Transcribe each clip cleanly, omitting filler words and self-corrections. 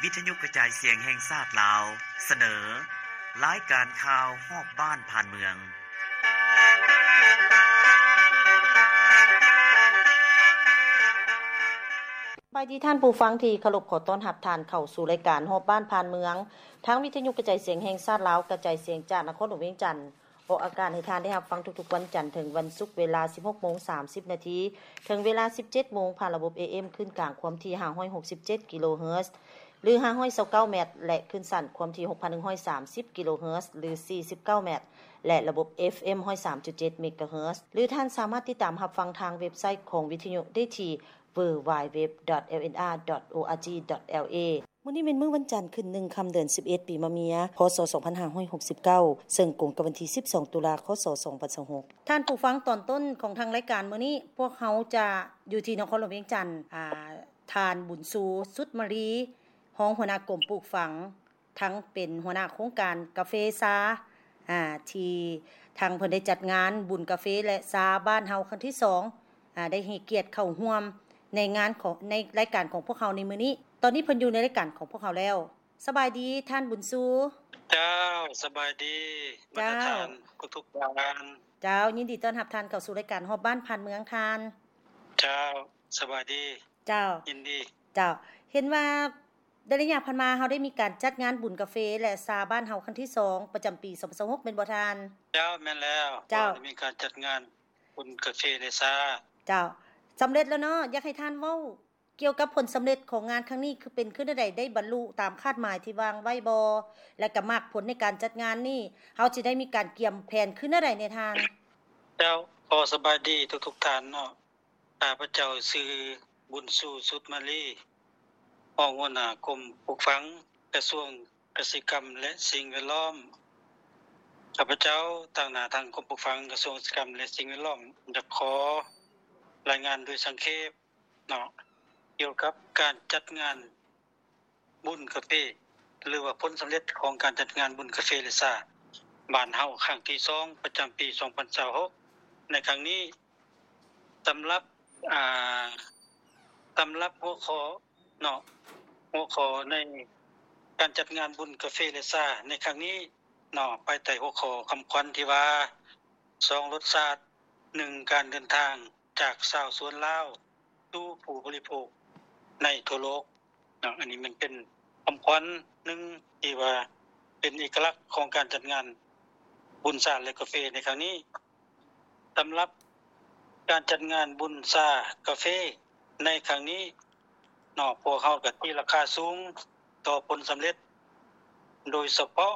วิทยุกระจายเสียงแห่งชาติลาวเสนอรายการข่าวฮอบบ้านผ่านเมืองบายดีท่านผู้ฟังที่เคารพขอต้อนรับท่านเข้าสู่รายการฮอบบ้านผ่านเมืองทางวิทยุกระจายเสียงแห่งชาติลาวกระจายเสียงจากนครหลวงเวียงจันทน์ออกอากาศให้ท่านได้รับฟังทุกๆวันจันทร์ถึงวันศุกร์เวลา 16:30 น. ถึงเวลา 17:00 น. ผ่านระบบ AM ขึ้นกลางความถี่567กิโลเฮิรตซ์หรือ529เมตรและขึ้นสั้นความถี่ 6,130 กิโลเฮิรตซ์หรือ49เมตรและระบบ FM 103.7 เมกะเฮิรตซ์หรือท่านสามารถติดตามรับฟังทางเว็บไซต์ของวิทยุได้ที่ www.lnr.org.la มื้อนี้เป็นมื้อวันจันทร์ขึ้น1ค่ำเดือน11ปีมะเมียพศ2569ซึ่งตรงกับวันที่12ตุลาคม2026ท่านผู้ฟังตอนต้นของทางรายการมื้อนี้พวกเขาจะอยู่ที่นครหลวงเวียงจันทน์ทานบุญชูสุดมรีรองหัวหน้ากรมปลูกฝังทั้งเป็นหัวหน้าโครงการกาแฟซาที่ทางเพิ่นได้จัดงานบุญกาแฟและซาบ้านเฮาครั้งที่2ได้ให้เกียรติเข้าร่วมในงานของในรายการของพวกเขาในมื้อนี้ตอนนี้เพิ่นอยู่ในรายการของพวกเขาแล้วสบายดีท่านบุญชูเจ้าสบายดีบรรดาท่านทุกๆท่านเจ้ายินดีต้อนรับท่านเข้าสู่รายการฮอบบ้านผ่านเมืองท่านเจ้าสบายดีเจ้ายินดีเจ้าเห็นว่าได้ระยะผ่านมาเฮาได้มีการจัดงานบุญกาแฟและซาบ้านเฮาครั้งที่2ประจำปี2026เป็นบ่ท่านเจ้าแม่นแล้วเจ้ามีการจัดงานบุญกาแฟและซาเจ้าสำเร็จแล้วเนาะอยากให้ท่านเว้าเกี่ยวกับผลสำเร็จของงานครั้งนี้คือเป็นขึ้นได้บรรลุตามคาดหมายที่วางไว้บ่และก็มากผลในการจัดงานนี้เฮาสิได้มีการเตรียมแผนขึ้นได้ในทางเจ้าขอสบายดีทุกๆท่านเนาะข้าพเจ้าชื่อบุญชูสุดมาลีรองหัวหน้ากรมปลูกฝังกระทรวงเกษตรกรรมและสิ่งแวดล้อมข้าพเจ้าตั้งหน้าทางกรมปลูกฝังกระทรวงเกษตรกรรมและสิ่งแวดล้อมจะขอรายงานโดยสังเขปเนาะเกี่ยวกับการจัดงานบุญกาแฟหรือว่าผลสำเร็จของการจัดงานบุญกาแฟและซาบ้านเฮาครั้งที่2ประจำปี2026ในครั้งนี้สำหรับหัวข้อเนาะหัวข้อในการจัดงานบุญกาแฟและซาในครั้งนี้เนาะไปใต้หัวข้อคำขวัญที่ว่า2รสชาติ1การเดินทางจากชาวสวนลาวสู่ผู้บริโภคในทั่วโลกเนาะอันนี้มันเป็นคำขวัญนึงที่ว่าเป็นเอกลักษณ์ของการจัดงานบุญซาและกาแฟในครั้งนี้สำหรับการจัดงานบุญซากาแฟในครั้งนี้เนาะพวกเฮาก็ตีราคาสูงต่อผลสำเร็จโดยเฉพาะ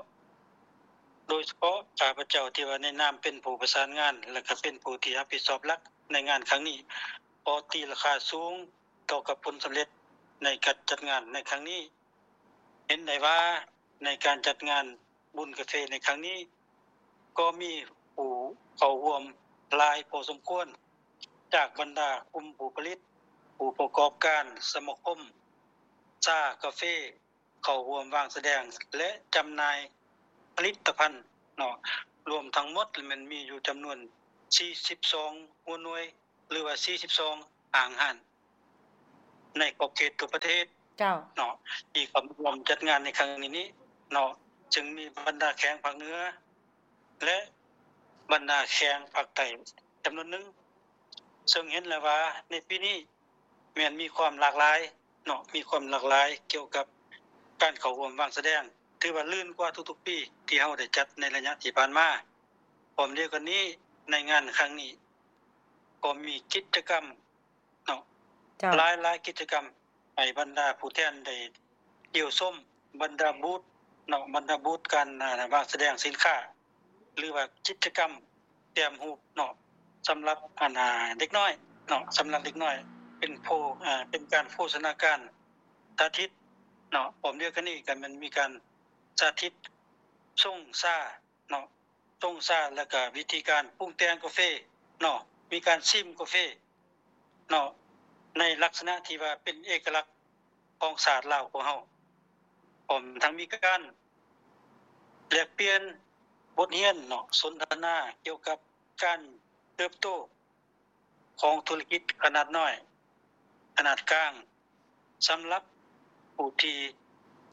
ข้าพเจ้าที่ว่าในนามเป็นผู้ประสานงานและก็เป็นผู้ที่รับผิดชอบหลักในงานครั้งนี้พอตีราคาสูงต่อกับผลสำเร็จในการจัดงานในครั้งนี้เห็นได้ว่าในการจัดงานบุญกาแฟในครั้งนี้ก็มีผู้เข้าร่วมหลายพอสมควรจากบรรดากลุ่มผู้ผลิตผู้ประกอบการสมาคมชากาแฟเข้าร่วมวางแสดงและจำหน่ายผลิตภัณฑ์เนาะรวมทั้งหมดมันมีอยู่จำนวน42หัวหน่วยหรือว่า42อ่างอาหารในขอบเขตทั่วประเทศเจ้าเนาะที่เข้าร่วมจัดงานในครั้งนี้เนาะจึงมีบรรดาแขงภาคเหนือและบรรดาแขงภาคใต้จำนวนหนึงซึ่งเห็นแล้วว่าในปีนี้แม้นมีความหลากหลายเนาะมีความหลากหลายเกี่ยวกับการเข้าร่วมวางแสดงถือว่าลื่นกว่าทุกๆปีที่เฮาได้จัดในระยะที่ผ่านมาพร้อมเดียวกันนี้ในงานครั้งนี้ก็มีกิจกรรมเนาะหลายๆกิจกรรมให้บรรดาผู้แทนได้เกี่ยวส้มบรรดาบูธเนาะบรรดาบูธการวางแสดงสินค้าหรือว่ากิจกรรมเตรียมรูปเนาะสำหรับเด็กน้อยเนาะสำหรับเด็กน้อยเป็นการโฆษณาการสาธิตเนาะผมเรียกกันนี่กันมันมีการสาธิตส่งซ่าเนาะส่งซ่าแล้วก็วิธีการปรุงแต่งกาแฟเนาะมีการชิมกาแฟเนาะในลักษณะที่ว่าเป็นเอกลักษณ์ของศาสตร์ลาวของเฮาผมทั้งมีการแลกเปลี่ยนบทเรียนเนาะสนทนาเกี่ยวกับการเติบโตของธุรกิจขนาดน้อยขนาดกลางสำหรับผู้ที่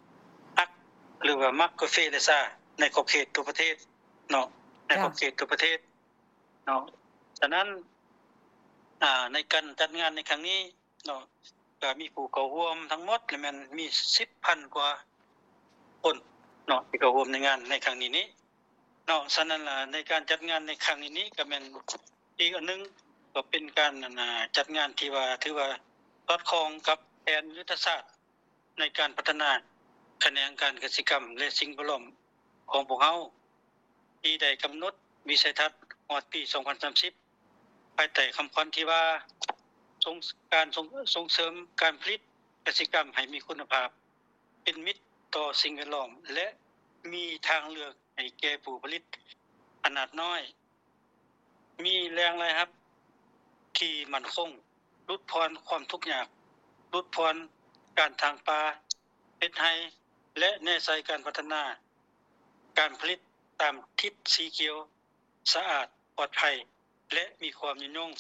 หรือว่ามักกาแฟเลซ่าในขอบเขตตัวประเทศเนาะในขอบเขตตัวประเทศเนาะฉะนั้นในการจัดงานในครั้งนี้เนาะก็มีผู้เข้าร่วมทั้งหมดแล้วมันมี 10,000 กว่าคนเนาะที่เข้าร่วมในงานในครั้งนี้เนาะฉะนั้นล่ะในการจัดงานในครั้งนี้ก็แม่นอีกอันนึงก็เป็นการจัดงานที่ว่าถือว่าสอดคล้องกับแผนยุทธศาสตร์ในการพัฒนาแขนงการเกษตรกรรมและสิ่งแวดล้อมของพวกเราที่ได้กำหนดวิสัยทัศน์ฮอดปี 2030 ภายใต้คำขวัญที่ว่าส่งเสริมการผลิตเกษตรกรรมให้มีคุณภาพเป็นมิตรต่อสิ่งแวดล้อมและมีทางเลือกให้แก่ผู้ผลิตขนาดน้อยมีแรงรายรับที่มั่นคงลดพรความทุกข์ยากลดพรการทางป่าเฮ็ดให้และแน่ใจการพัฒนาการผลิตตามทิศสีเขียวสะอาดปลอดภัยและมีความยืนยง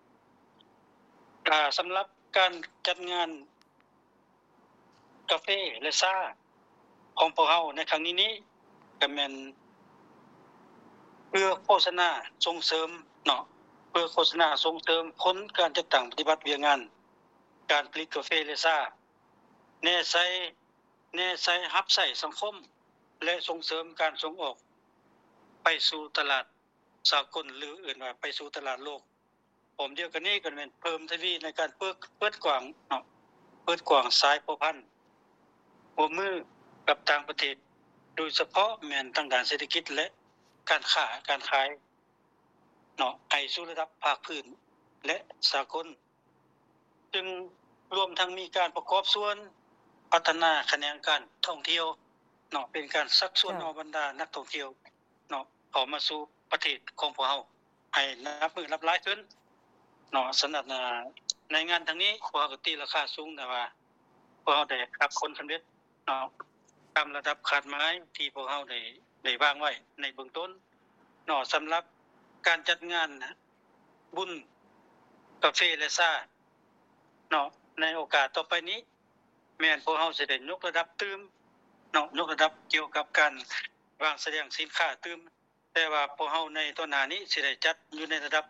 สำหรับการจัดงานกาแฟและชาของพวกเราในครั้งนี้ก็แม่นเพื่อโฆษณาส่งเสริมเนาะเพื่อโฆษณาส่งเสริมผลการจัดตั้งปฏิบัติเวียงานการผลิตกาแฟและชาแน่ใจรับใช้สังคมและส่งเสริมการส่งออกไปสู่ตลาดสากลหรืออื่นว่าไปสู่ตลาดโลกผมเดียวกันนี้ก็แม่นเพิ่มทวีในการเปิดกว้างเนาะเปิดกว้างสายพัวพันธุ์ร่วมมือกับต่างประเทศโดยเฉพาะแม่นทางด้านเศรษฐกิจและการขายเนาะให้สู่ระดับภาคพื้นและสากลจึงรวมทั้งมีการประกอบส่วนพัฒนาแขนงการท่องเที่ยวเนาะเป็นการชักชวนเอาบรรดานักท่องเที่ยวเนาะเข้ามาสู่ประเทศของพวกเราให้นับมือนับหลายขึ้นเนาะสำหรับในงานทั้งนี้พวกเราก็ตีราคาสูงแต่ว่าพวกเราได้รับผลสำเร็จเนาะตามระดับคาดหมายที่พวกเราได้วางไว้ในเบื้องต้นเนาะสำหรับการจัดงานบุญกาแฟและชาเนาะในโอกาสต่อไปนี้แม่นพวกเราสิได้ยกระดับตื่มเนาะยกระดับเกี่ยวกับการวางแสดงสินค้าตื่มแต่ว่าพวกเราในตัวหน้านี้สิได้จัดอยู่ในระดับ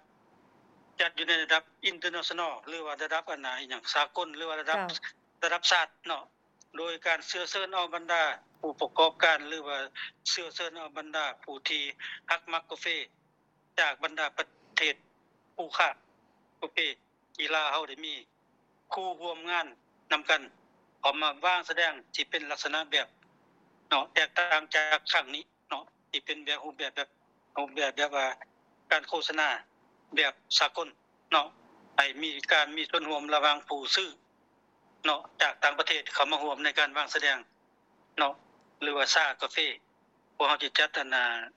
international หรือว่าระดับอีหยังสากลหรือว่าระดับชาติเนาะโดยการเชื้อเชิญเอาบรรดาผู้ประกอบการหรือว่าเชื้อเชิญเอาบรรดาผู้ที่ฮักมักกาแฟจากบรรดาประเทศผู้ค้ากาแฟกีฬาเฮาได้มีคู่ร่วมงานนำกันออกมาวางแสดงที่เป็นลักษณะแบบเนาะแตกต่างจากครั้งนี้เนาะที่เป็นแบบรูปแบบว่าการโฆษณาแบบสากลเนาะให้มีส่วนร่วมระหว่างผู้ซื้อเนาะจากต่างประเทศเข้ามาร่วมในการวางแสดงเนาะหรือว่าชากาแฟพวกเฮาสิจัด1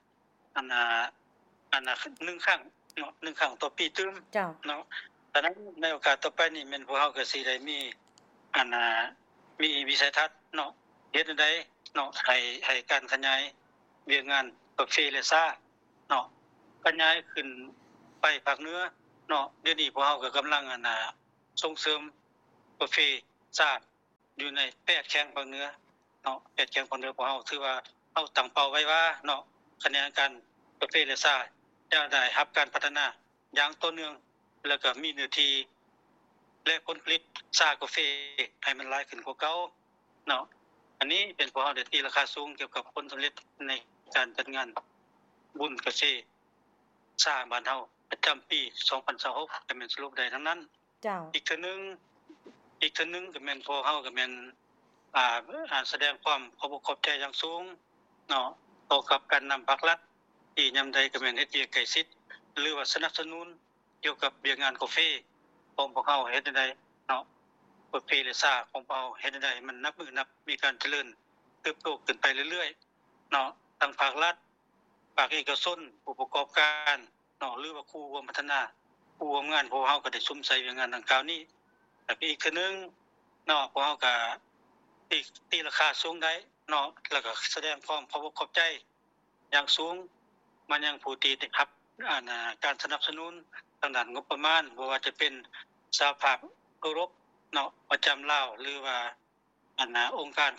ครั้งเนาะ1ครั้งต่อปีตื่มเนาะฉะนั้นในโอกาสต่อไปนี้แม่นพวกเฮาก็สิได้มีวิสัยทัศน์เนาะเฮ็ดจั่งใดเนาะให้การขยายเวียงงานกาแฟและชาเนาะขยายขึ้นไปภาคเหนือเนาะเดี๋ยวนี้พวกเฮาก็กำลังส่งเสริมกาแฟชาอยู่ใน8แข้งภาคเหนือเนาะ8แข้งภาคเหนือพวกเฮาถือว่าเฮาตั้งเป้าไว้ว่าเนาะคะแนนการกาแฟและชาจะได้รับการพัฒนาอย่างต่อเนื่องแล้วก็มีเนื้อที่และผลผลิตชากาแฟให้มันหลายขึ้นกว่าเก่าเนาะอันนี้เป็นพวกเฮาได้ตีราคาสูงเกี่ยวกับผลสำเร็จในการจัดงานบุญเกษตรชาบ้านเฮาประจำปี 2026ก็แม่นสรุปได้ทั้งนั้นเจ้าอีกเทื่อนึงก็แม่นพวกเฮาก็แม่นแสดงความขอบคุณขอบใจอย่างสูงเนาะต่อกับการนำภาครัฐที่ยามใดก็แม่นเฮ็ดเวียกใกล้ชิดหรือว่าสนับสนุนเกี่ยวกับเวียงงานกาแฟของพวกเฮาเฮ็ดได้เนาะกาแฟและชาของพวกเฮาเฮ็ดได้มันนับมีการเจริญเติบโตขึ้นไปเรื่อยๆเนาะทั้งภาครัฐภาคเอกชนผู้ประกอบการเนาะหรือว่าครูร่วมพัฒนาผู้ร่วมงานพวกเฮาก็ได้สุ่มใส่เวียงงานดังกล่าวนี้แล้วอีกคือนึงเนาะพวกเฮาก็ตีราคาสูงได้เนาะแล้วก็แสดงความขอบใจอย่างสูงมันยังผู้ที่ได้รับการสนับสนุนทางด้านงบประมาณบ่ว่าจะเป็นสหภาพยุโรปเนาะประจำลาวหรือว่าองค์การ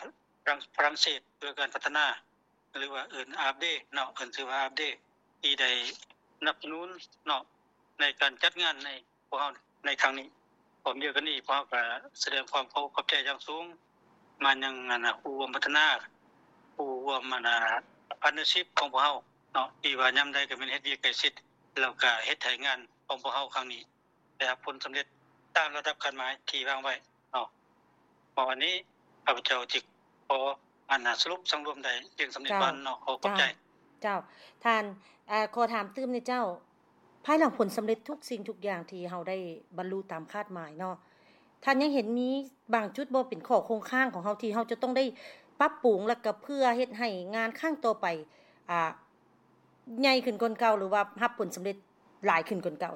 ฝรั่งเศสเพื่อการพัฒนาหรือว่าเอิ้น AFD เนาะเอิ้นชื่อว่า AFD ที่ได้สนับสนุนเนาะในการจัดงานในพวกเฮาในครั้งนี้พร้อมเดียวกันนี้พวกเฮาก็แสดงความเคารพใจอย่างสูงมายังผู้ร่วมพัฒนาผู้ร่วมpartnership ของพวกเฮาเนาะที่ว่ายามใดก็แม่นเฮ็ดเวียกใกล้ชิดแล้วก็เฮ็ดให้งานของพวกเฮาครั้งนี้ได้รับผลสำเร็จตามระดับการหมายที่วางไว้เนาะวันนี้ข้าพเจ้าจึงขอสรุปสังรวมได้เรื่องสำเร็จวันเนาะขอขอบใจเจ้าท่านขอถามตื้มนี่เจ้าภายหลังผลสำเร็จทุกสิ่งทุกอย่างที่เฮาได้บรรลุตามคาดหมายเนาะท่านยังเห็นมีบางจุดบ่เป็นข้อคงค้างของเฮาที่เฮาจะต้องได้ปรับปรุงแล้วก็เพื่อเฮ็ดให้งานข้างต่อไปใหญ่ขึ้นกว่าเก่าหรือว่ารับผลสำเร็จหลายขึ้นกว่าเก่า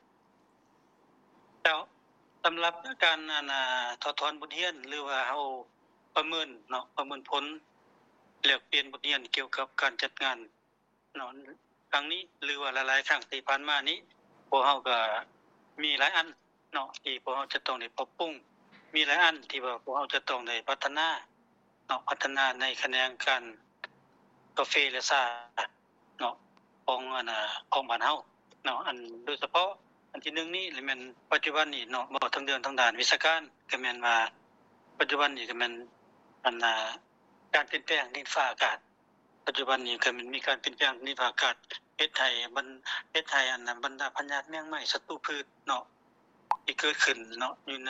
แล้วสำหรับการถอดถอนบทเรียนหรือว่าเฮาประเมินเนาะประเมินผลแลกเปลี่ยนบทเรียนเกี่ยวกับการจัดงานเนาะครั้งนี้หรือว่าหลายๆครั้งที่ผ่านมานี้พวกเฮาก็มีหลายอันเนาะที่พวกเฮาจะต้องได้ปรับปรุงมีหลายอันที่ว่าพวกเฮาจะต้องได้พัฒนาเนาะพัฒนาในแขนงการกาแฟและชาเนาะของของบ้านเฮาเนาะอันโดยเฉพาะอันที่1นี้แม่นปัจจุบันนี้เนาะบ่ทั้งเรื่องทางด้านวิชาการก็แม่นว่าปัจจุบันนี้ก็แม่นการเปลี่ยนแปลงดินฟ้าอากาศปัจจุบันนี้ก็มันมีการเปลี่ยนแปลงดินฟ้าอากาศเฮ็ดให้บรรดาพญาติแมงไม้ศัตรูพืชเนาะที่เกิดขึ้นเนาะอยู่ใน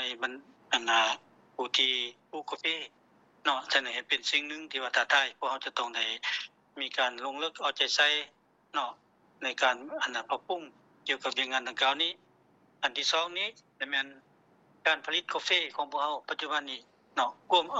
ผู้กาแฟเนาะฉะนั้นเป็นสิ่งนึงที่ว่าท้าทายพวกเฮาจะต้องได้มีการลงลึกเอาใจใส่เนาะในการปรับปรุงเกี่ยวกับเรื่องงานดังกล่าวนี้อันที่2นี้แม่นการผลิตกาแฟของพวกเฮาปัจจุบันนี้เนาะรวมเอา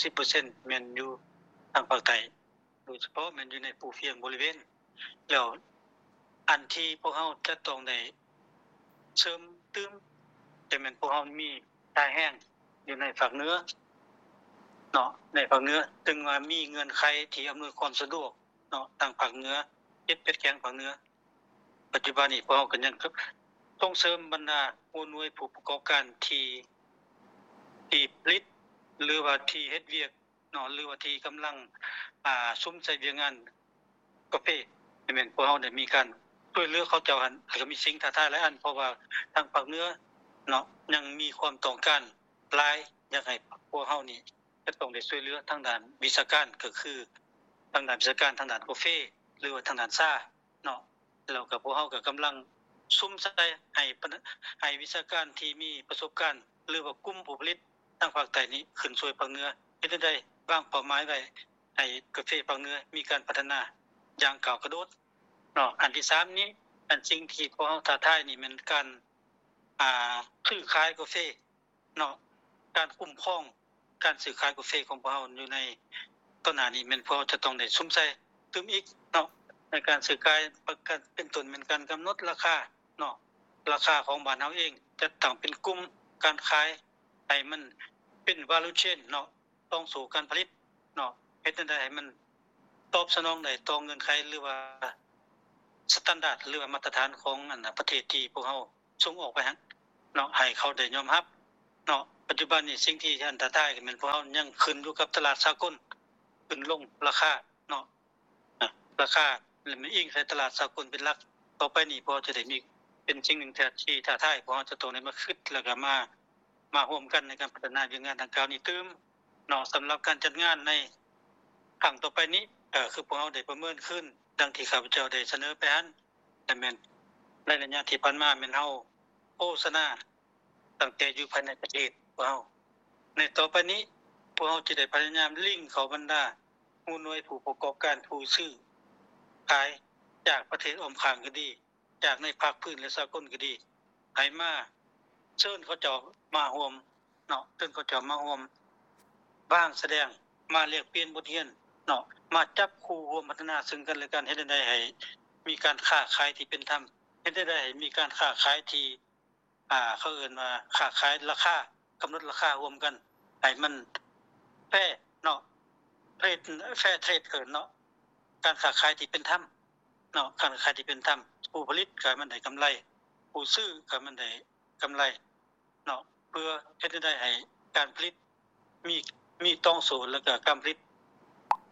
90% แม่นอยู่ทางภาคใต้โดยเฉพาะแม่นอยู่ในภูเพียงบริเวณแล้วอันที่พวกเฮาจะต้องได้เสริมเติมแต่แม่นพวกเฮามีชายแห้งอยู่ในภาคเหนือเนาะในภาคเหนือซึ่งว่ามีเงื่อนไขที่อำนวยความสะดวกเนาะทางภาคเหนือเฮ็ดเป็ดแกงภาคเหนือปัจจุบันนี้พวกเฮาก็ยังต้องเสริมบรรดาผู้หน่วยผู้ประกอบการที่ผลิตหรือว่าที่เฮ็ดเวียกเนาะหรือว่าที่กำลังซุ่มใส่เวียงงานกาแฟแม่นพวกเฮาได้มีการช่วยเหลือเขาเจ้าหันก็มีสิ่งท้าทายหลายอันเพราะว่าทางภาคเหนือเนาะยังมีความต้องการหลายอยากให้พวกเฮานี่จะต้องได้ช่วยเหลือทางด้านวิชาการก็คือทางด้านวิชาการทางด้านกาแฟหรือว่าทางด้านชาเนาะแล้วก็พวกเฮาก็กำลังซุ่มใส่ให้วิชาการที่มีประสบการณ์หรือว่ากลุ่มผู้ผลิตทางภาคใต้นี้ขึ้นช่วยภาคเหนือเฮ็ดได้วางเป้าหมายไว้ให้กาแฟภาคเหนือมีการพัฒนาอย่างก้าวกระโดดเนาะอันที่3นี้อันสิ่งที่พวกเฮาท้าทายนี่มันการซื้อขายกาแฟเนาะการคุ้มครองการซื้อขายกาแฟของพวกเฮาอยู่ในต้นหน้านี้มันพวกจะต้องได้ซุ่มใส่เติมอีกเนาะในการซื้อขายประกันเป็นต้นเป็นการกำหนดราคาเนาะราคาของบ้านเฮาเองจะตั้งเป็นกลุ่มการขายให้มันเป็น value chain เนาะต้องสู่การผลิตเนาะเฮ็ดได้ให้มันตอบสนองได้ต่อเงื่อนไขหรือว่าสแตนดาร์ดหรือว่ามาตรฐานของประเทศที่พวกเฮาส่งออกไปหั่นเนาะให้เขาได้ยอมรับเนาะปัจจุบันนี้สิ่งที่อันท้าทายก็แม่นพวกเฮายังขึ้นอยู่กับตลาดสากลขึ้นลงราคาเนาะราคาแล้วมันอิงใส่ตลาดสากลเป็นหลักต่อไปนี้พอจะได้มีเป็นสิ่งหนึ่งที่ท้าทายพวกเฮาจะต้องได้มาคิดแล้วก็มาร่วมกันในการพัฒนาเรื่องงานดังกล่าวนี้ตึมเนาะสำหรับการจัดงานในครั้งต่อไปนี้คือพวกเฮาได้ประเมินขึ้นดังที่ข้าพเจ้าได้เสนอไปหั่นแต่แม่นในระยะที่ผ่านมาแม่นเฮาโฆษณาตั้งแต่อยู่ภายในประเทศพวกเฮาในต่อไปนี้พวกเฮาจะได้พยายามลิงก์เข้าบรรดาผู้หน่วยผู้ประกอบการผู้ซื้อขายจากประเทศอ้อมข้างก็ดีจากในภาคพื้นและสากลก็ดีให้มาเชิญเขาเจ้ามาร่วมเนาะเชิญเขาเจ้ามาร่วมบ้างแสดงมาเรียกเปลี่ยนบทเรียนเนาะมาจับคู่ร่วมพัฒนาซึ่งกันและกันเฮ็ดได้ให้มีการค้าขายที่เป็นธรรมเฮ็ดได้ให้มีการค้าขายที่เขาเอิ้นว่าค้าขายราคากำหนดราคาร่วมกันให้มันแฟร์เนาะแฟร์เทรดเนาะการค้าขายที่เป็นธรรมเนาะการค้าขายที่เป็นธรรมผู้ผลิตก็มันได้กำไรผู้ซื้อก็มันได้กำไรเนาะเพื่อเฮ็ดได้ให้การผลิตมีต้องสูตรแล้วก็การผลิต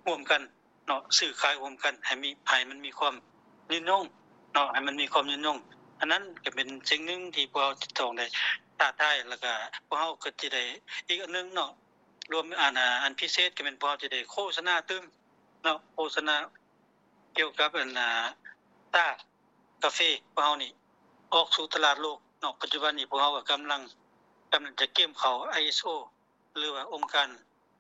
ร่วมกันเนาะซื้อขายร่วมกันให้มันมีความยืนยงเนาะให้มันมีความยืนยงอันนั้นก็เป็นสิ่งนึงที่พวกเราจะต้องได้ท้าทายแล้วก็พวกเราก็สิได้อีกอันนึงเนาะรวมอันพิเศษก็เป็นพวกเราจะได้โฆษณาตึมเนาะโฆษณาเกี่ยวกับตากาแฟพวกเรานี่ออกสู่ตลาดโลกเนาะปัจจุบันนี้พวกเราก็กำลังจะเก็บเข้า ISO หรือว่าองค์การ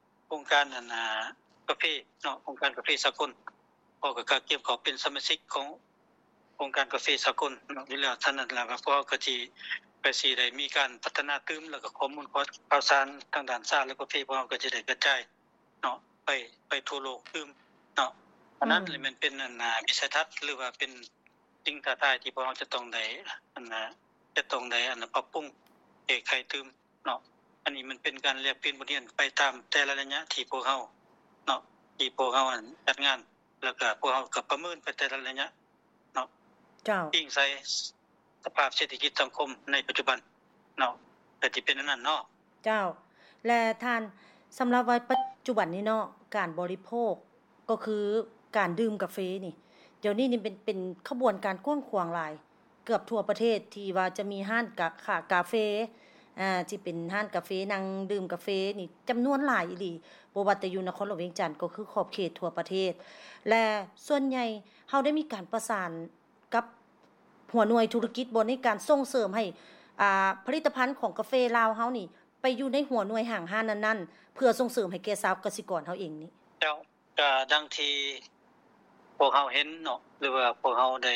กาแฟเนาะองค์การกาแฟสากลพวกก็เก็บเข้าเป็นสมาชิกขององค์การกาแฟสากลเนาะอยู่แล้วฉะนั้นแล้วก็พวกก็สิไปสิได้มีการพัฒนาตึมแล้วก็ข้อมูลข่าวสารทางด้านสาธารณกาแฟพวกเราก็จะได้กระจายเนาะไปทั่วโลกตึมเนาะอันนั้นเลยมันเป็นวิสัยทัศน์หรือว่าเป็นสิ่งท้าทายที่พวกเราจะต้องได้ปรับปรุงแก้ไขตึมเนาะอันนี้มันเป็นการเรียกเปลี่ยนบทเรียนไปตามแต่ละระยะที่พวกเราเนาะที่พวกเราจัดงานแล้วก็พวกเราก็ประเมินไปแต่ละระยะเนาะเจ้าอิงใส่สภาพเศรษฐกิจสังคมในปัจจุบันเนาะก็สิเป็นอันนั้นเนาะเจ้าและท่านสำหรับว่าปัจจุบันนี้เนาะการบริโภคก็คือการดื่มกาแฟนี่เดี๋ยวนี้นี่เป็นขบวนการกว้างขวางหลายเกือบทั่วประเทศที่ว่าจะมีห้านกาแฟที่เป็นห้านกาแฟนั่งดื่มกาแฟนี่จำนวนหลายอีหลีบ่ว่าแต่อยู่นครหลวงเวียงจันทน์ก็คือขอบเขตทั่วประเทศและส่วนใหญ่เฮาได้มีการประสานกับหัวหน่วยธุรกิจบ่ในการส่งเสริมให้ผลิตภัณฑ์ของกาแฟลาวเฮานี่ไปอยู่ในหัวหน่วยห้างห้านนั้นๆเพื่อส่งเสริมให้แก่ชาวกสิกรเฮาเองนี่แล้วก็ดังที่พวกเฮาเห็นเนาะหรือว่าพวกเฮาได้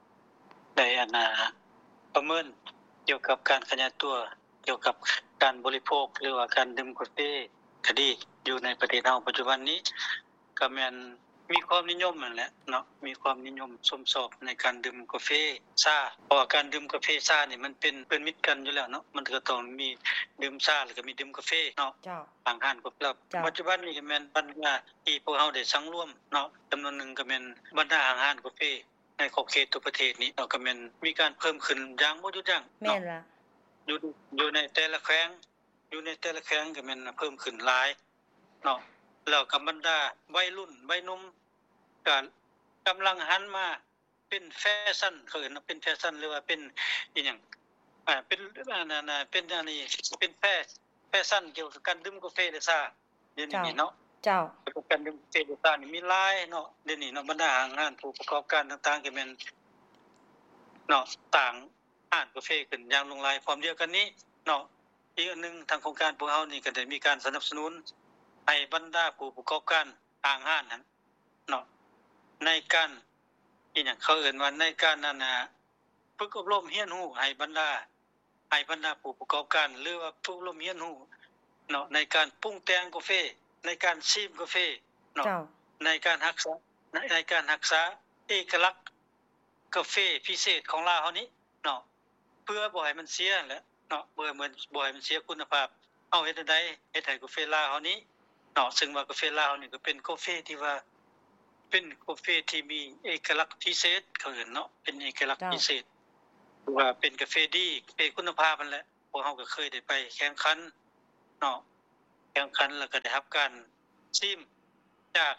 ประเมินเกี่ยวกับการขยายตัวเกี่ยวกับการบริโภคหรือว่าการดื่มกาแฟก็ดีอยู่ในประเทศเฮาปัจจุบันนี้ก็แม่นมีความนิยมนั่นแหละเนาะมีความนิยมสมสอบในการดื่มกาแฟชาเพราะการดื่มกาแฟชานี่มันเป็นมิตรกันอยู่แล้วเนาะมันก็ต้องมีดื่มชาแล้วก็มีดื่มกาแฟเนาะเจ้าบางร้านก็แล้วปัจจุบันนี้ก็แม่นบรรดาที่พวกเฮาได้สังรวมเนาะจํานวนนึงก็แม่นบรรดาร้านกาแฟในขอบเขตทั่วประเทศนี้เนาะก็แม่นมีการเพิ่มขึ้นอย่างบ่หยุดยั้งแม่นล่ะอยู่ในแต่ละแขวงก็แม่นเพิ่มขึ้นหลายเนาะแล้วก็บรรดาวัยรุ่นวัยหนุ่มก็กำลังหันมาเป็นแฟชั่นเขาเอิ้นเป็นแฟชั่นหรือว่าเป็นอีหยังเป็นเป็นอันนี้เป็นแฟชั่นเกี่ยวกับการดื่มกาแฟได้ซะเดี๋ยวนี้เนาะเจ้าการดื่มกาแฟได้ซะนี่มีหลายเนาะเดี๋ยวนี้เนาะบรรดาห้างร้านผู้ประกอบการต่างๆก็แม่นเนาะต่างร้านกาแฟขึ้นอย่างลงหลายพร้อมเดียวกันนี้เนาะอีกอันนึงทางโครงการพวกเฮานี่ก็ได้มีการสนับสนุนให้บรรดาผู้ประกอบการห้างร้านนั้นเนาะในการอีหยังเขาเอิ้นว่าในการฝึกอบรมเรียนรู้ให้บรรดาผู้ประกอบการหรือว่าฝึกอบรมเรียนรู้เนาะในการปรุงแต่งกาแฟในการชิมกาแฟเนาะในการรักษาเอกลักษณ์กาแฟพิเศษของลาวเฮานี้เนาะเพื่อบ่ให้มันเสียแหละเนาะบ่ให้มันเสียคุณภาพเอาเฮ็ดจั่งใดเฮ็ดให้กาแฟลาวเฮานี้เนาะซึ่งว่ากาแฟลาวนี่ก็เป็นกาแฟที่ว่าเป็นกาแฟที่มีเอกลักษณ์พิเศษเขาเอิ้นเนาะเป็นเอกลักษณ์พิเศษว่าเป็นกาแฟดีเป็นคุณภาพนั่นแหละพวกเฮาก็เคยได้ไปแข่งขันเนาะแข่งขันแล้วก็ได้รับการชิมจาก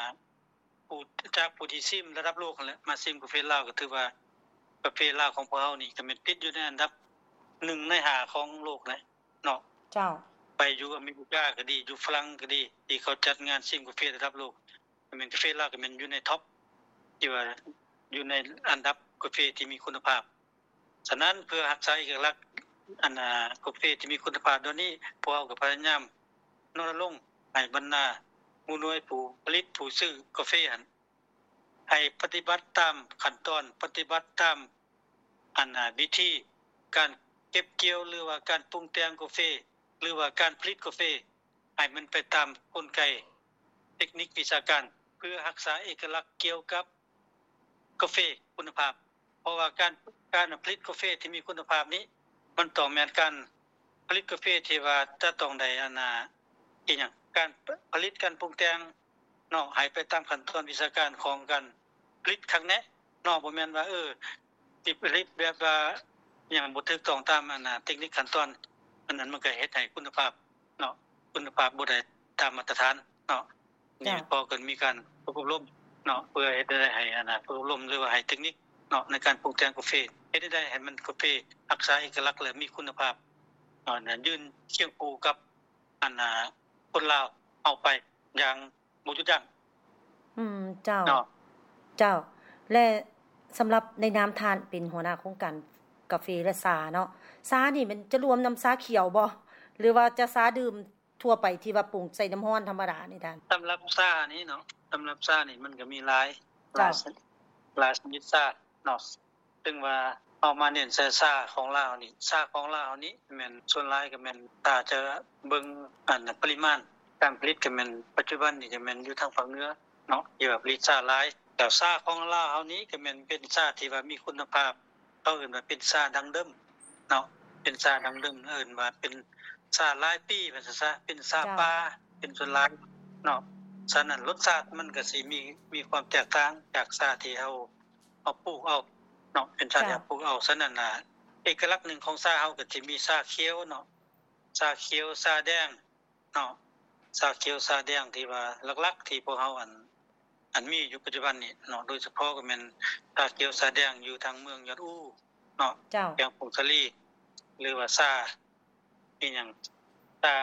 ผู้ที่ชิมระดับโลกนั่นแหละมาชิมกาแฟลาวก็ถือว่ากาแฟลาวของพวกเฮานี่ก็แม่นติดอยู่ในอันดับ1ใน5ของโลกนะเนาะเจ้าไปอยู่อเมริกาก็ดีอยู่ฝรั่งก็ดีที่เขาจัดงานชิมกาแฟระดับโลกก็แม่นกาแฟลาวก็แม่นอยู่ในท็อปที่ว่าอยู่ในอันดับกาแฟที่มีคุณภาพฉะนั้นเพื่อรักษาเอกลักษณ์กาแฟที่มีคุณภาพตัวนี้พวกเราก็พยายามรณรงค์ให้บรรดาหมู่หน่วยผู้ผลิตผู้ซื้อกาแฟหั่นให้ปฏิบัติตามขั้นตอนปฏิบัติตามวิธีการเก็บเกี่ยวหรือว่าการปรุงแต่งกาแฟหรือว่าการผลิตกาแฟให้มันไปตามกลไกเทคนิควิชาการเพื่อรักษาเอกลักษณ์เกี่ยวกับกาแฟคุณภาพเพราะว่าการผลิตกาแฟที่มีคุณภาพนี้มันต้องแม่นการผลิตกาแฟที่ว่าจะต้องได้อีหยังการผลิตการปรุงแต่งเนาะให้ไปตามขั้นตอนวิชาการของการผลิตครั้งแนะเนาะบ่แม่นว่าสิผลิตแบบว่าหยังบ่ถูกต้องตามเทคนิคขั้นตอนอันนั้นมันก็เฮ็ดให้คุณภาพเนาะคุณภาพบ่ได้ตามมาตรฐานเนาะนี่พอกันมีการอบรมเนาะเพื่อเฮ็ดได้ให้ผู้อบรมหรือว่าให้เทคนิคเนาะในการปลูกแต่งกาแฟเฮ็ดได้ให้มันกาแฟรักษาเอกลักษณ์และมีคุณภาพยืนเคียงคู่กับคนลาวเอาไปอย่างบ่หยุดยั้งเจ้าเจ้าและสำหรับในนามทานเป็นหัวหน้าโครงการกาแฟและชาเนาะชานี่มันจะรวมน้ำชาเขียวบ่หรือว่าจะชาดื่มทั่วไปที่ว่าปรุงใส่น้ำร้อนธรรมดานี่ท่านสำหรับชานี่เนาะสำหรับชานี่มันก็มีหลายชนิดชาเนาะซึ่งว่าเอามาเน้นใส่ชาของลาวนี่ชาของลาวนี่แม่นส่วนหลายก็แม่นถ้าจะเบิ่งปริมาณการผลิตก็แม่นปัจจุบันนี่ก็แม่นอยู่ทางภาคเหนือเนาะที่ว่าผลิตชาหลายแต่ชาของลาวเฮานี้ก็แม่นเป็นชาที่ว่ามีคุณภาพเขาเอิ้นว่าเป็นชาดั้งเดิมเนาะเป็นชาดั้งเดิมเอิ้นว่าเป็นชาหลายปีว่าซะเป็นชาป่าเป็นส่วนหลายเนาะฉะนั้นรสชาติมันก็สิมีความแตกต่างจากชาที่เฮาปลูกเอาเนาะเป็นชาที่ปลูกเอาฉะนั้นน่ะเอกลักษณ์หนึ่งของชาเฮาก็สิมีชาเขียวเนาะชาเขียวชาแดงเนาะชาเขียวชาแดงที่ว่าหลักๆที่พวกเฮาอันมีอยู่ปัจจุบันนี้เนาะโดยเฉพาะก็แม่นชาเขียวชาแดงอยู่ทางเมืองยอดอูเนาะแกงผงสะลีหรือว่าชาอีหยังชา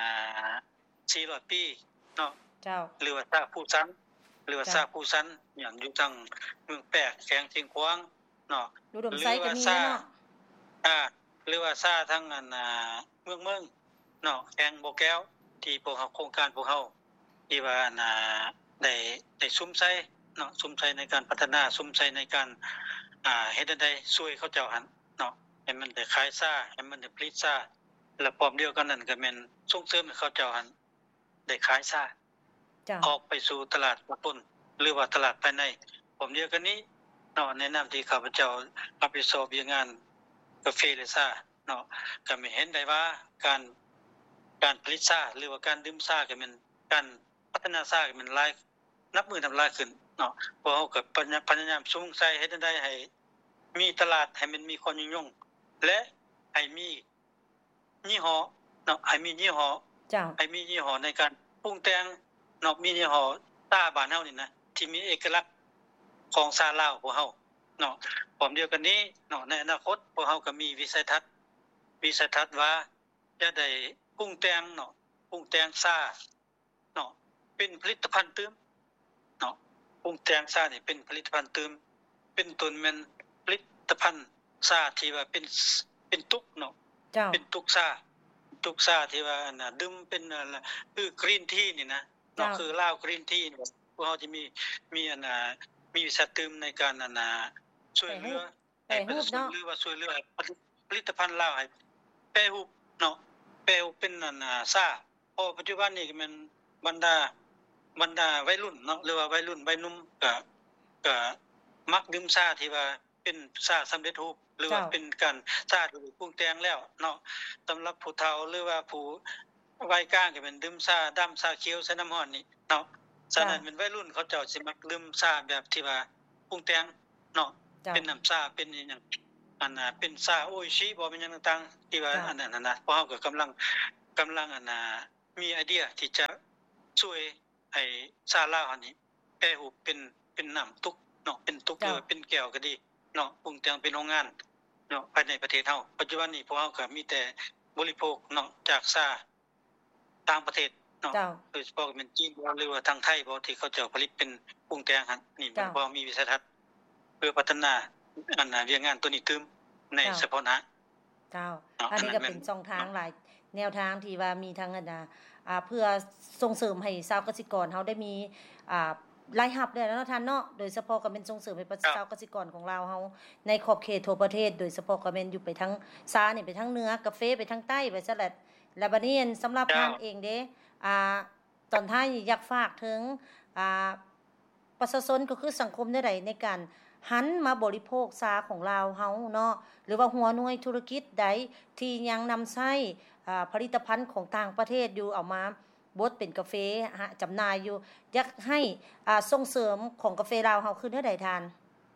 400ปีเนาะเจ้าหรือว่าชาผู้ซันหรือว่าชาผู้ซันอย่างอยู่ทางเมืองแปกแขงเชียงขวางเนาะหรือว่าชาหรือว่าชาทางเมืองเนาะแขงบ่แก้วที่พวกเฮาโครงการพวกเฮาที่ว่าได้ซุ่มใช้เนาะซุ่มใช้ในการพัฒนาซุ่มใช้ในการเฮ็ดได้ช่วยเขาเจ้าหั่นเนาะให้มันได้ขายชาให้มันได้ผลิตชาและพร้อมเดียวกันนั้นก็แม่นส่งเสริมให้เขาเจ้าหั่นได้ขายชาออกไปสู่ตลาดสากลหรือว่าตลาดภายในพร้อมเดียวกันนี้เนาะในนามที่ข้าพเจ้ารับผิดชอบงานกาแฟและชาเนาะก็ไม่เห็นได้ว่าการผลิตชาหรือว่าการดื่มชาก็แม่นการพัฒนาชาก็แม่นหลายนับมือนับหลายขึ้นเนาะพวกเฮาก็พยายามส่งใส่เฮ็ดได้ให้มีตลาดให้มันมีความยุ่งและให้มียี่ห้อเนาะให้มียี่ห้อให้มียี่ห้อในการปรุงแต่งเนาะมียี่ห้อชาบ้านเฮานี่นะที่มีเอกลักษณ์ของชาลาวพวกเฮาเนาะพร้อมเดียวกันนี้เนาะในอนาคตพวกเฮาก็มีวิสัยทัศน์ว่าจะได้ปรุงแต่งเนาะปรุงแต่งชาเนาะเป็นผลิตภัณฑ์เติมเนาะปรุงแต่งชานี่เป็นผลิตภัณฑ์เติมเป็นต้นแม่นผลิตภัณฑ์ชาที่ว่าเป็นตุกเนาะเป็นตุกชาที่ว่าดื่มเป็นคือกรีนทีนี่นะเนาะคือลาวกรีนทีพวกเฮาจะมีมีวิสัยเติมในการช่วยเหลือให้ประชาชนหรือว่าช่วยเหลือผลิตภัณฑ์ลาวให้แปรรูปเนาะแปรรูปเป็นชาเพราะปัจจุบันนี้ก็แม่นบรรดาวัยรุ่นเนาะหรือว่าวัยรุ่นวัยหนุ่มก็มักดื่มชาที่ว่าเป็นชาสำเร็จรูปหรือว่าเป็นการชาที่ปรุงแต่งแล้วเนาะสำหรับผู้เฒ่าหรือว่าผู้วัยกลางก็เป็นดื่มชาดำชาเขียวใส่น้ำร้อนนี่เนาะฉะนั้นเป็นวัยรุ่นเขาเจ้าสิมักดื่มชาแบบที่ว่าปรุงแต่งเนาะเป็นน้ำชาเป็นอีหยังเป็นชาโออิชิบ่เป็นหยังต่างๆที่ว่าอันนั้นนะเพราะเฮาก็กำลังมีไอเดียที่จะช่วยให้ชาลาวอันนี้แปรรูปเป็นน้ำตุกเนาะเป็นตุกหรือเป็นแก้วก็ดีเนาะปรุงแต่งเป็นโรงงานเนาะภายในประเทศเฮาปัจจุบันนี้พวกเฮาก็มีแต่บริโภคเนาะจากชาต่างประเทศเนาะโดยเฉพาะเป็นจีนหรือว่าทางไทยบ่ที่เขาจะผลิตเป็นปรุงแต่งหั่นนี่มันบ่มีวิสัยทัศน์เพื่อพัฒนาเรื่องงานตัวนี้ตึมในเฉพาะหน้าเจ้าอันนี้ก็เป็นช่องทางหลายแนวทางที่ว่ามีทั้งเพื่อส่งเสริมให้ชาวเกษตรกรเฮาได้มีรายรับได้แล้วท่านเนาะโดยเฉพาะก็เป็นส่งเสริมให้ชาวเกษตรกรของเราเฮาในขอบเขตทั่วประเทศโดยเฉพาะก็เป็นอยู่ไปทั้งชานี่ไปทั้งเหนือกาแฟไปทั้งใต้ไปซะแล้วบัดนี้สำหรับท่านเองเด้ตอนท้ายอยากฝากถึงประชาชนก็คือสังคมได้ใดในการหันมาบริโภคชาของเราเฮาเนาะหรือว่าหัวหน่วยธุรกิจใดที่ยังนำใช้ผลิตภัณฑ์ของต่างประเทศอยู่เอามาบดเป็นกาแฟจำหน่ายอยู่อยากให้ส่งเสริมของกาแฟลาวเฮาคือเท่าใดทาน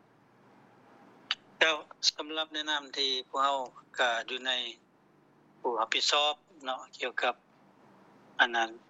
แล้วสำหรับแนะนำที่พวกเฮาก็อยู่ในผู้รับผิดชอบเนาะเกี่ยวกับอันนั้น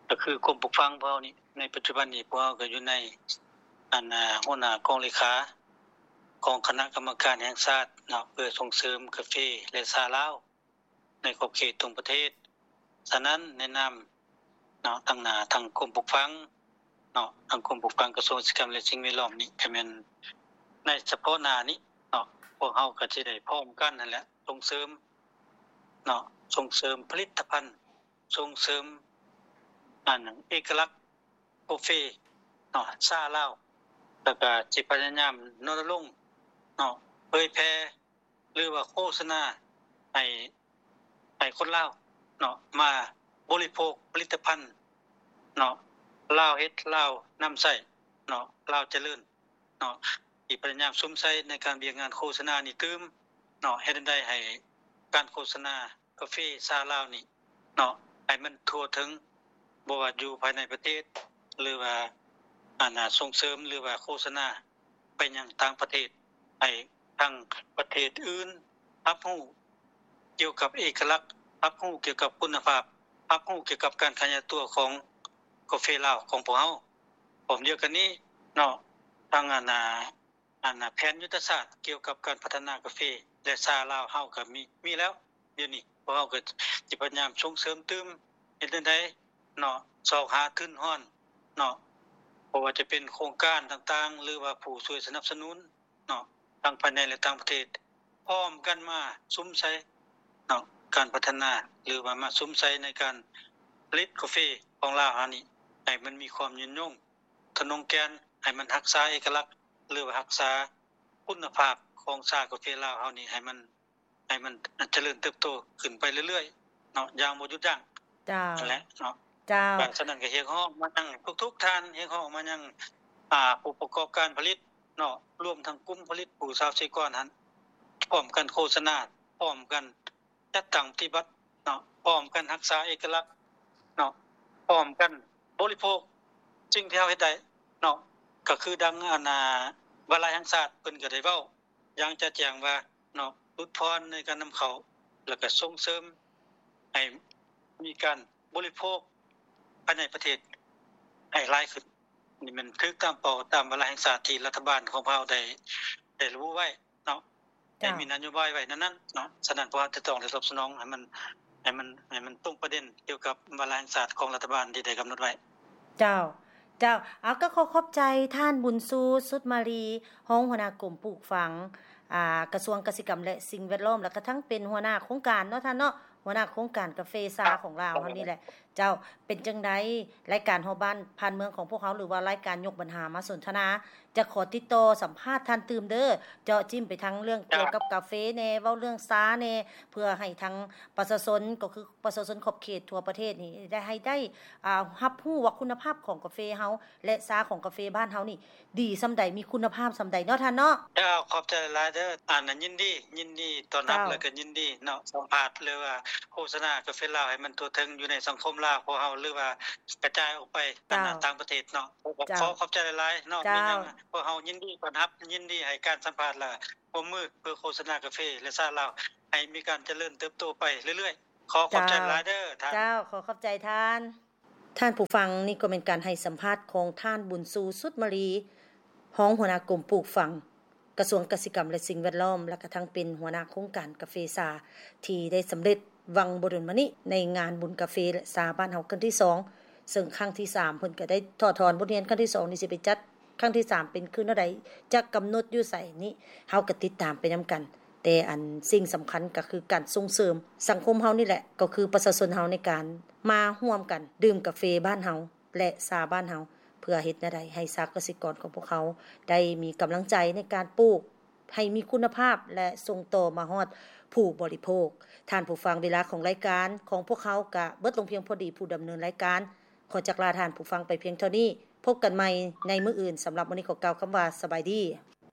ก็คือกรมปลูกฝังพวกนี้ในปัจจุบันนี้พวกเราก็อยู่ในหัวหน้ากองเลขาของคณะกรรมการแห่งชาติเนาะเพื่อส่งเสริมกาแฟและชาลาวในขอบเขตทั่วประเทศฉะนั้นแนะนำเนาะทางกรมปลูกฝังเนาะทางกรมปลูกฝังกระทรวงกิจกรรมและสิ่งแวดล้อมนี่ก็แม่นในเฉพาะหน้านี้เนาะพวกเฮาก็สิได้พร้อมกันนั่นแหละส่งเสริมเนาะส่งเสริมผลิตภัณฑ์ส่งเสริมเอกลักษณ์กาแฟเนาะชาลาวแล้วก็สิพยายามรณรงค์เนาะเผยแพร่หรือว่าโฆษณาให้คนลาวเนาะมาบริโภคผลิตภัณฑ์เนาะลาวเฮ็ดลาวนำใช้เนาะลาวเจริญเนาะที่พยายามซุ่มใช้ในการเบียงงานโฆษณานี่ตืมเนาะเฮ็ดได้ให้การโฆษณากาแฟชาลาวนี่เนาะให้มันทั่วถึงบ่ว่าอยู่ภายในประเทศหรือว่าส่งเสริมหรือว่าโฆษณาไปยังต่างประเทศให้ทางประเทศอื่นรับรู้เกี่ยวกับเอกลักษณ์รับรู้เกี่ยวกับคุณภาพรับรู้เกี่ยวกับการขยายตัวของกาแฟลาวของพวกเฮาผมเดียวกันนี้เนาะทางแผนยุทธศาสตร์เกี่ยวกับการพัฒนากาแฟและชาลาวเฮาก็มีแล้วเดี๋ยวนี้พวกเฮาก็สิพยายามส่งเสริมตืมเฮ็ดได้เนาะสอกหาทุนฮ้อนเนาะบ่ว่าจะเป็นโครงการต่างๆหรือว่าผู้ช่วยสนับสนุนเนาะทั้งภายในและต่างประเทศพร้อมกันมาซุ่มใช้เนาะการพัฒนาหรือว่ามาซุ่มใช้ในการผลิตกาแฟของลาวเฮานี่ให้มันมีความยืนยงทนงแกนให้มันรักษาเอกลักษณ์หรือว่ารักษาคุณภาพของชากาแฟลาวเฮานี่ให้มันเจริญเติบโตขึ้นไปเรื่อยๆเนาะอย่างบ่หยุดยั้งจ้านั่นแหละเนาะจ้าฉะนั้นก็เรียกร้องมายังทุกๆท่านเรียกร้องมายังผู้ประกอบการผลิตเนาะรวมทั้งกลุ่มผลิตผู้สาวเกษตรกรหันพร้อมกันโฆษณาพร้อมกันจัดตั้งปฏิบัติเนาะพร้อมกันรักษาเอกลักษณ์เนาะพร้อมกันบริโภคสิ่งที่เฮาเฮ็ดได้เนาะก็คือดังวารายแห่งชาติเพิ่นก็ได้เว้าอย่างจะแจ้งว่าเนาะลดพรในการนําเข้าแล้วก็ส่งเสริมให้มีการบริโภคภายในประเทศให้หลายขึ้นนี่มันคือตามเป้าตามวารายแห่งชาติที่รัฐบาลของเราได้ระบุไว้เนาะได้มีนโยบายไว้นั้นเนาะฉะนั้นพวกเราจะต้องสนับสนุนให้มันตรงประเด็นเกี่ยวกับวารายแห่งชาติของรัฐบาลที่ได้กําหนดไว้เจ้าเอาก็ขอบใจท่านบุญสู้สุดมารีรองหัวหน้ากรมปลูกฝังกระทรวงเกษตรกรรมและสิ่งแวดล้อมแล้วก็ทั้งเป็นหัวหน้าโครงการเนาะท่านเนาะหัวหน้าโครงการกาแฟซาของเราเฮานี่แหละเจ้าเป็นจังได๋รายการเฮาบ้านผ่านเมืองของพวกเฮาหรือว่ารายการยกปัญหามาสนทนาจะขอติดต่อสัมภาษณ์ท่านตืมเด้อเจาะจิ้มไปทั้งเรื่องเกี่ยวกับกาแฟแน่เว้าเรื่องซาแน่เพื่อให้ทั้งประชาชนก็คือประชาชนขอบเขตทั่วประเทศนี่ได้รับรู้ว่าคุณภาพของกาแฟเฮาและซาของกาแฟบ้านเฮานี่ดีซำใดมีคุณภาพซำใดเนาะท่านเนาะขอบใจหลายเด้อยินดีต้อนรับแล้วก็ยินดีเนาะสัมภาษณ์หรือว่าโฆษณากาแฟลาวให้มันทั่วถึงอยู่ในสังคมลาวของเฮาหรือว่ากระจายออกไปต่างประเทศเนาะขอบใจหลายๆเนาะมีหยังพวกเฮายินดีต้อนรับยินดีให้การสัมภาษณ์และร่วมมือเพื่อโฆษณากาแฟและชาลาวให้มีการเจริญเติบโตไปเรื่อยๆขอบใจหลายเด้อท่านขอบใจท่านผู้ฟังนี่ก็เป็นการให้สัมภาษณ์ของท่านบุญสู้สุดมรีรองหัวหน้ากรมปลูกฝังกระทรวงเกษตรกรรมและสิ่งแวดล้อมและก็ทั้งเป็นหัวหน้าโครงการกาแฟซาที่ได้สำเร็จวังบดลมานี้ในงานบุญกาแฟและซาบ้านเฮาครั้งที่2ซึ่งครั้งที่3เพิ่นก็ได้ถอดถอนบทเรียนครั้งที่2นี่สิไปจัดครั้งที่3เป็นคืนเท่าใดจะกำหนดอยู่ไสนี้เฮาก็ติดตามไปนํากันแต่อันสิ่งสำคัญก็คือการส่งเสริมสังคมเฮานี่แหละก็คือประชาชนเฮาในการมาร่วมกันดื่มกาแฟบ้านเฮาและซาบ้านเฮาเพื่อเฮ็ดแนวใดให้สากสิกรของพวกเขาได้มีกำลังใจในการปลูกให้มีคุณภาพและส่งต่อมาฮอดผู้บริโภคท่านผู้ฟังเวลาของรายการของพวกเขาก็เบิดลงเพียงพอดีผู้ดำเนินรายการขอจักลาท่านผู้ฟังไปเพียงเท่านี้พบกันใหม่ในมื้ออื่นสำหรับวันนี้ขอกล่าวคำว่าสบายดี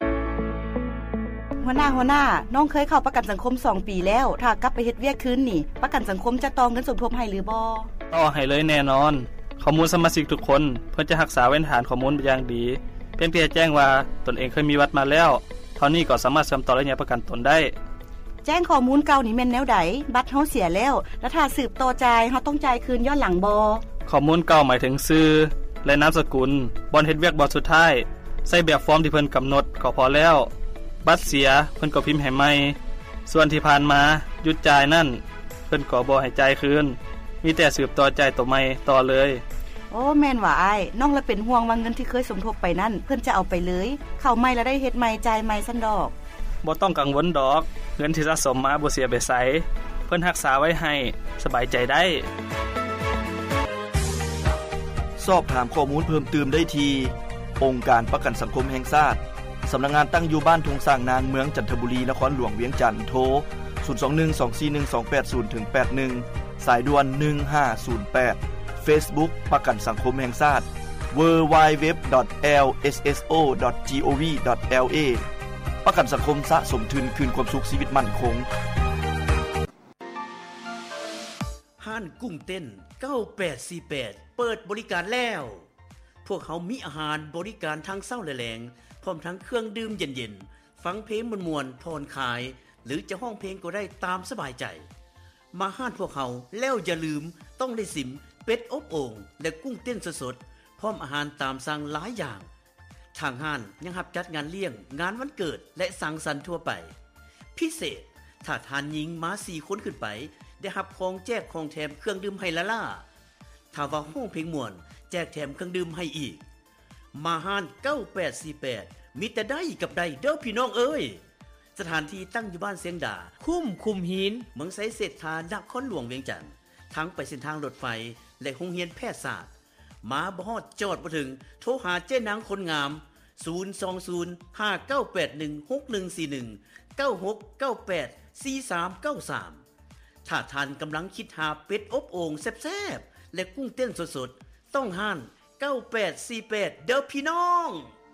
หัวหน้าน้องเคยเข้าประกันสังคม2ปีแล้วถ้ากลับไปเฮ็ดเวียกคืนนี่ประกันสังคมจะต่อเงินสมทบให้หรือบ่ต่อให้เลยแน่นอนข้อมูลสมาชิกทุกคนเพื่อจะรักษาไว้ฐานข้อมูลอย่างดีเพียงแจ้งว่าตนเองเคยมีวัดมาแล้วเท่านี้ก็สามารถเชื่อมต่อระยะประกันตนได้แจ้งข้อมูลเก่านี่แม่นแนวใดบัตรเฮาเสียแล้วถ้าสืบต่อจ่ายเฮาต้องจ่ายคืนย้อนหลังบ่ข้อมูลเก่าหมายถึงชื่อและนามสกุลบ่อนเฮ็ดเวียกบ่สุดท้ายใส่แบบฟอร์มที่เพิ่นกำหนดก็พอแล้วบัตรเสียเพิ่นก็พิมพ์ให้ใหม่ส่วนที่ผ่านมาหยุดจ่ายนั่นเพิ่นก็บ่ให้จ่ายคืนมีแต่สืบต่อจ่ายตัวใหม่ต่อเลยโอ้แม่นว่าอ้ายน้องละเป็นห่วงว่าเงินที่เคยสมทบไปนั่นเพิ่นจะเอาไปเลยเข้าใหม่แล้วได้เฮ็ดใหม่จ่ายใหม่ซั่นดอกบ่ต้องกังวลดอกเงินที่สะสมมาบ่เสียไปไสเพิ่นรักษาไว้ให้สบายใจได้สอบถามข้อมูลเพิ่มเติมได้ที่องค์การประกันสังคมแห่งชาติสำนักงานตั้งอยู่บ้านทงสร้างนางเมืองจันทบุรีนครหลวงเวียงจันทน์โทร0212411281สายด่วน1508 Facebook ประกันสังคมแห่งชาติ www.lsso.gov.la ประกันสังคมสะสมทุนคืนความสุขชีวิตมั่นคงห้านกุ้งเต้น9848เปิดบริการแล้วพวกเขามีอาหารบริการทั้งเช้าและแลงพร้อมทั้งเครื่องดื่มเย็นๆฟังเพลงมวนๆผ่อนคลายหรือจะห้องเพลงก็ได้ตามสบายใจมาห้านพวกเขาแล้วอย่าลืมต้องได้สิมเป็ดอบโอ่งและกุ้งเต้นสดๆพร้อมอาหารตามสั่งหลายอย่างทางห้านยังรับจัดงานเลี้ยงงานวันเกิดและสังสรรค์ทั่วไปพิเศษถ้าทานหญิงมา4คนขึ้นไปได้รับของแจกของแถมเครื่องดื่มให้ละล่าถ้าว่าห้องเพลงม่วนแจกแถมเครื่องดื่มให้อีกมาห้าน9848มีแต่ได้กับได้เด้อพี่น้องเอ้ยสถานที่ตั้งอยู่บ้านเสียงดาคุมหินเมืองไสเศรษฐานครหลวงเวียงจันทน์ทั้งไปเส้นทางรถไฟและโรงเรียนแพทยศาสตร์มาบ่ฮอดจอดบ่ถึงโทรหาเจ้นางคนงาม02059816141 96984393ถ้าท่านกำลังคิดหาเป็ดอบโอ่งแซ่บๆและกุ้งเต้นสดๆต้องห้าน9848เด้อพี่น้อง